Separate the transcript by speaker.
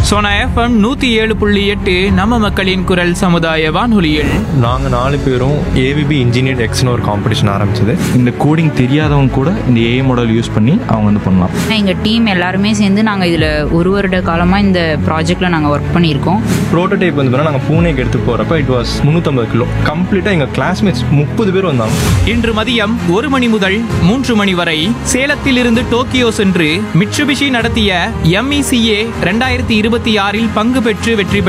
Speaker 1: Sona FM 107.8 நம்ம மக்களின் குரல் சமுதாய வானொலியில்
Speaker 2: நாங்கள் 4 பேரும் ஏவிபி இன்ஜினியர் எக்ஸ்னு ஒரு காம்படிஷன் ஆரம்பிச்சது.
Speaker 3: இந்த கோடிங் தெரியாதவங்க கூட இந்த ஏஐ மாடல் யூஸ் பண்ணி அவங்க வந்து பண்ணலாம்.
Speaker 4: எங்கள் டீம் எல்லாருமே சேர்ந்து நாங்கள் இதில் ஒரு வருட காலமாக இந்த ப்ராஜெக்டில் நாங்கள் ஒர்க் பண்ணியிருக்கோம்.
Speaker 2: ப்ரோட்டோடைப் வந்து நாங்கள் பூனேக்கு எடுத்து போகிறப்ப இட் வாஸ் 350 கிலோ. கம்ப்ளீட்டாக எங்கள் கிளாஸ்மேட்ஸ் 30 பேர் வந்தாங்க.
Speaker 1: இன்று மதியம் 1 மணி முதல் 3 மணி வரை சேலத்தில் இருந்து டோக்கியோ சென்று மிட்சுபிஷி நடத்திய MECA 2026 பங்கு பெற்று வெற்றி பெற்ற